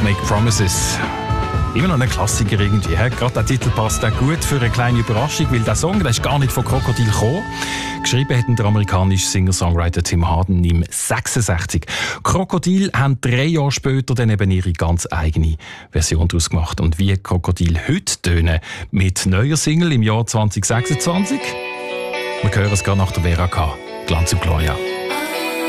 Don't Make Promises. Immer noch ein Klassiker irgendwie. Gerade der Titel passt auch gut für eine kleine Überraschung, weil der Song der ist gar nicht von Krokodil gekommen. Geschrieben hat der amerikanische Singer-Songwriter Tim Harden im 66. Krokodil haben 3 Jahre später dann eben ihre ganz eigene Version daraus gemacht. Und wie Krokodil heute tönen mit neuer Single im Jahr 2026? Wir hören es gerade nach der Vera K. Glanz und Gloria.